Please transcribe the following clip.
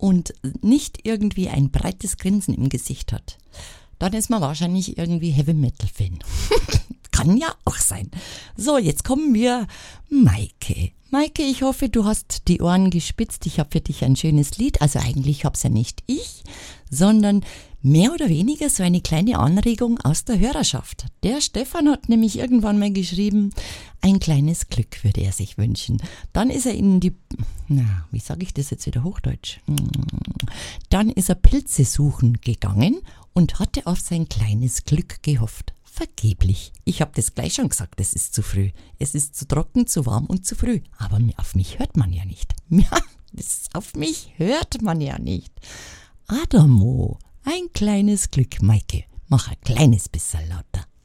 und nicht irgendwie ein breites Grinsen im Gesicht hat, dann ist man wahrscheinlich irgendwie Heavy-Metal-Fan. Kann ja auch sein. So, jetzt kommen wir Maike. Maike, ich hoffe, du hast die Ohren gespitzt. Ich habe für dich ein schönes Lied. Also eigentlich habe es ja nicht ich, sondern mehr oder weniger so eine kleine Anregung aus der Hörerschaft. Der Stefan hat nämlich irgendwann mal geschrieben, ein kleines Glück würde er sich wünschen. Dann ist er wie sage ich das jetzt wieder Hochdeutsch? Dann ist er Pilze suchen gegangen und hatte auf sein kleines Glück gehofft. Vergeblich. Ich habe das gleich schon gesagt, es ist zu früh. Es ist zu trocken, zu warm und zu früh. Aber auf mich hört man ja nicht. Ja, auf mich hört man ja nicht. Adamo, ein kleines Glück, Maike. Mach ein kleines bisschen lauter.